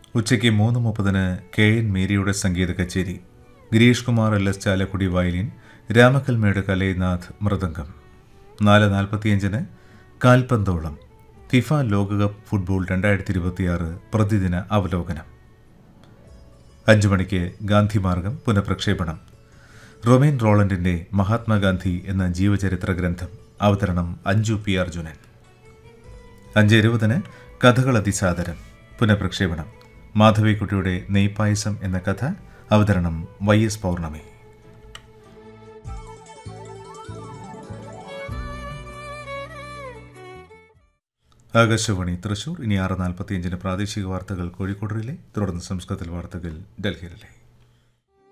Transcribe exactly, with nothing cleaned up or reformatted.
ഉച്ചയ്ക്ക് മൂന്ന് മുപ്പതിന് കെ എൻ മേരിയുടെ സംഗീത കച്ചേരി. Girish Kumar L S Chalakudy violin, Ramakkalmedu Kalainath mridangam. നാല് നാൽപ്പത്തിയഞ്ചിന് കാൽപന്തോളം ഫിഫ ലോകകപ്പ് ഫുട്ബോൾ രണ്ടായിരത്തി ഇരുപത്തിയാറ് പ്രതിദിന അവലോകനം. അഞ്ചു മണിക്ക് ഗാന്ധിമാർഗം പുനഃപ്രക്ഷേപണം. റൊമേൻ റോളണ്ടിന്റെ മഹാത്മാഗാന്ധി എന്ന ജീവചരിത്ര ഗ്രന്ഥം. അവതരണം അഞ്ജു പി അർജുനൻ. അഞ്ച് ഇരുപതിന് കഥകൾ അതിസാദരം പുനഃപ്രക്ഷേപണം. മാധവിക്കുട്ടിയുടെ നെയ്പായസം എന്ന കഥ. അവതരണം വൈ എസ് പൗർണമി. ആകാശവാണി തൃശൂർ. ഇനി ആറ് നാൽപ്പത്തിയഞ്ചിന് പ്രാദേശിക വാർത്തകൾ കോഴിക്കോട് റിലേ. തുടർന്ന് സംസ്കൃതത്തിൽ വാർത്തകൾ ഡൽഹി റിലേ.